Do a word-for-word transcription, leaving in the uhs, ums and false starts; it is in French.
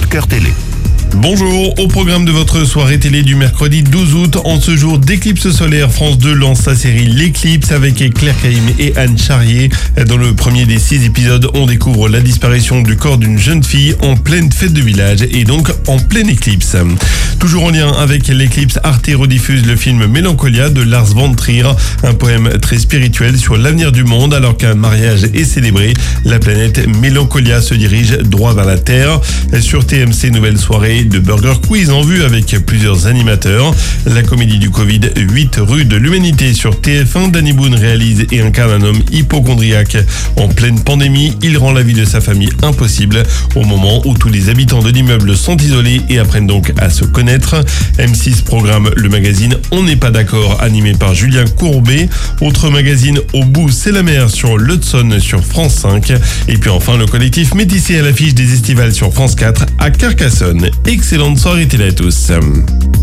sur Cœur Télé. Bonjour, au programme de votre soirée télé du mercredi douze août, en ce jour d'éclipse solaire, France deux lance sa série L'éclipse avec Claire Caïm et Anne Charrier. Dans le premier des six épisodes, on découvre la disparition du corps d'une jeune fille en pleine fête de village et donc en pleine éclipse. Toujours en lien avec l'éclipse, Arte rediffuse le film Mélancolia de Lars von Trier, un poème très spirituel sur l'avenir du monde alors qu'un mariage est célébré. La planète Mélancolia se dirige droit vers la Terre. Sur T M C, nouvelle soirée de Burger Quiz en vue avec plusieurs animateurs. La comédie du Covid, huit rues de l'humanité sur T F un. Danny Boone réalise et incarne un homme hypocondriaque. En pleine pandémie, il rend la vie de sa famille impossible au moment où tous les habitants de l'immeuble sont isolés et apprennent donc à se connaître. M six programme le magazine On n'est pas d'accord, animé par Julien Courbet. Autre magazine, Au bout c'est la mer sur l'Hudson sur France cinq. Et puis enfin, le collectif Métissé à l'affiche des estivales sur France quatre à Carcassonne. Excellente soirée télé à tous.